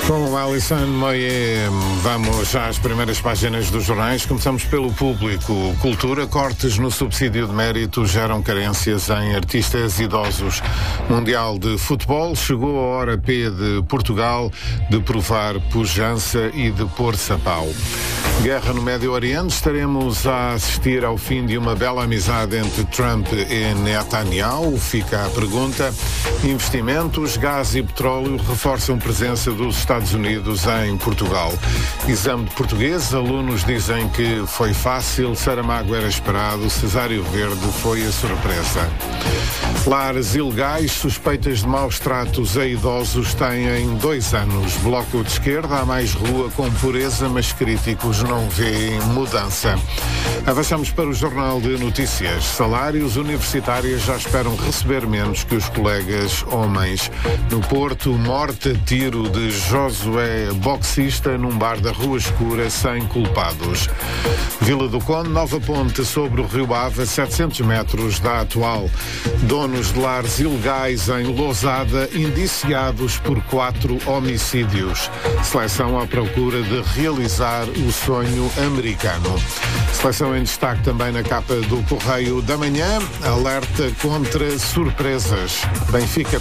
Com Alison Moyet, vamos às primeiras páginas dos jornais. Começamos pelo Público. Cultura, cortes no subsídio de mérito geram carências em artistas idosos. Mundial de Futebol, chegou a hora P de Portugal de provar pujança e de pôr-se a pau. Guerra no Médio Oriente, estaremos a assistir ao fim de uma bela amizade entre Trump e Netanyahu, fica a pergunta. Investimentos, gás e petróleo reforçam presença dos Estados Unidos em Portugal. Exame de português, alunos dizem que foi fácil, Saramago era esperado, Cesário Verde foi a surpresa. Lares ilegais, suspeitas de maus tratos a idosos têm 2 anos. Bloco de esquerda, há mais rua com pureza, mas críticos não vêem mudança. Avançamos para o Jornal de Notícias. Salários universitários já esperam receber menos que os colegas homens. No Porto, morte a tiro de Josué, boxista num bar da Rua Escura, sem culpados. Vila do Conde, nova ponte sobre o Rio Ava, 700 metros da atual. Donos de lares ilegais em Lousada, indiciados por 4 homicídios. Seleção à procura de realizar o sonho americano. Seleção em destaque também na capa do Correio da Manhã, alerta contra surpresas. Benfica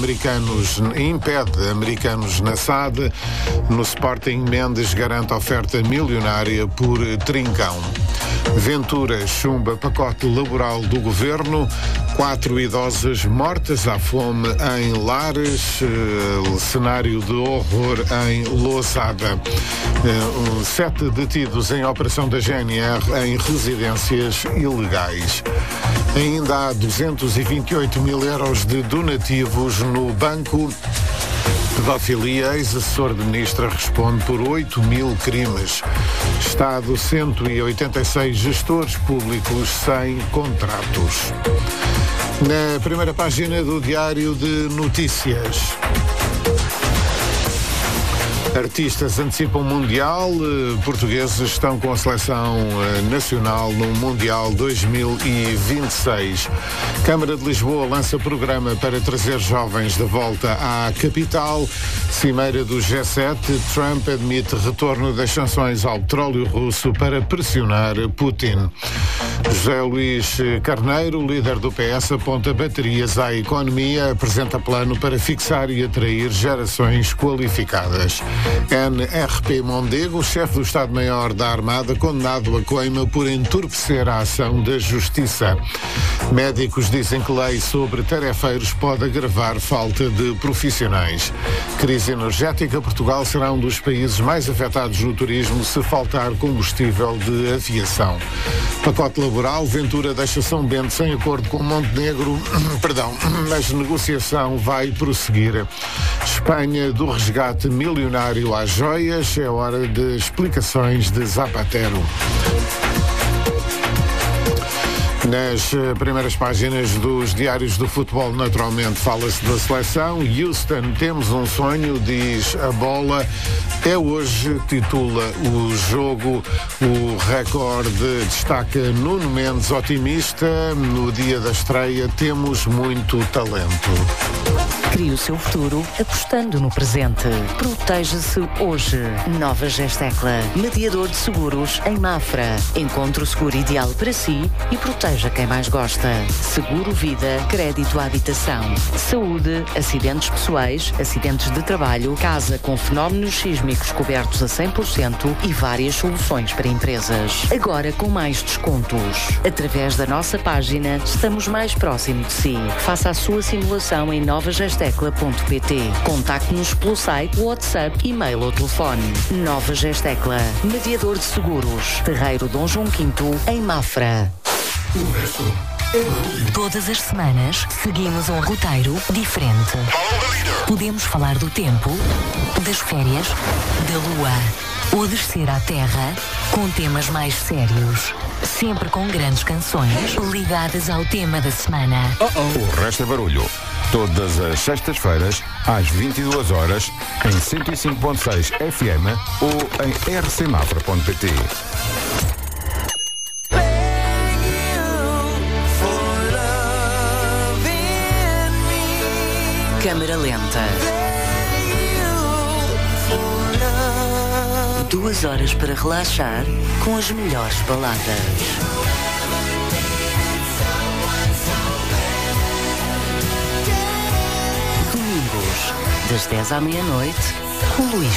impede americanos na SAD. No Sporting, Mendes garante oferta milionária por Trincão. Ventura chumba pacote laboral do governo. 4 idosas mortas à fome em Lares, cenário de horror em Lousada. 7 detidos em operação da GNR em residências ilegais. Ainda há 228 mil euros de donativos no banco. Pedofilia, ex-assessor de ministra responde por 8 mil crimes. Estado, 186 gestores públicos sem contratos. Na primeira página do Diário de Notícias. Artistas antecipam Mundial, portugueses estão com a seleção nacional no Mundial 2026. Câmara de Lisboa lança programa para trazer jovens de volta à capital. Cimeira do G7, Trump admite retorno das sanções ao petróleo russo para pressionar Putin. José Luís Carneiro, líder do PS, aponta baterias à economia, apresenta plano para fixar e atrair gerações qualificadas. NRP Mondego, chefe do Estado-Maior da Armada, condenado a coima por entorpecer a ação da Justiça. Médicos dizem que lei sobre tarefeiros pode agravar falta de profissionais. Crise energética, Portugal será um dos países mais afetados no turismo se faltar combustível de aviação. Pacote laboral, Ventura deixa São Bento sem acordo com Montenegro, mas negociação vai prosseguir. Espanha do resgate milionário às joias, é hora de explicações de Zapatero. Nas primeiras páginas dos diários do futebol, naturalmente, fala-se da seleção. Houston, temos um sonho, diz a bola. É hoje, titula o jogo. O recorde destaca Nuno Mendes, otimista. No dia da estreia, temos muito talento. Crie o seu futuro apostando no presente. Proteja-se hoje. Nova Gestecla, mediador de seguros em Mafra. Encontre o seguro ideal para si e proteja quem mais gosta. Seguro vida, crédito à habitação, saúde, acidentes pessoais, acidentes de trabalho, casa com fenómenos sísmicos cobertos a 100% e várias soluções para empresas. Agora com mais descontos. Através da nossa página, estamos mais próximo de si. Faça a sua simulação em novagestecla.pt. Contacte-nos pelo site, WhatsApp, e-mail ou telefone. Nova Gestecla, mediador de seguros. Terreiro Dom João V, em Mafra. Todas as semanas seguimos um roteiro diferente. Podemos falar do tempo, das férias, da lua ou descer à terra com temas mais sérios. Sempre com grandes canções ligadas ao tema da semana. O resto é barulho. Todas as sextas-feiras, às 22 horas, em 105.6 FM ou em rcmafra.pt. Câmara lenta. 2 horas para relaxar com as melhores baladas. Domingos, das 10 à meia-noite, com Luís